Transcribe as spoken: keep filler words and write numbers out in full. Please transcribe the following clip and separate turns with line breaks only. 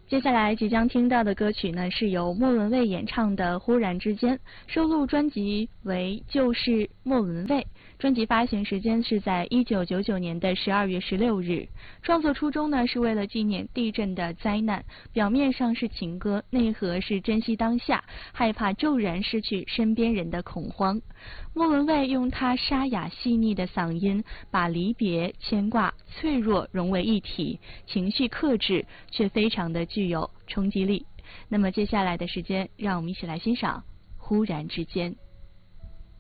接下来即将听到的歌曲呢，是由莫文蔚演唱的《忽然之间》，收录专辑为《就是莫文蔚》。专辑发行时间是在一九九九年的十二月十六日。创作初衷呢，是为了纪念地震的灾难，表面上是情歌，内核是珍惜当下，害怕骤然失去身边人的恐慌。莫文蔚用她沙哑细腻的嗓音，把离别、牵挂、脆弱融为一体，情绪克制，却非常的具有冲击力。那么接下来的时间，让我们一起来欣赏《忽然之间》。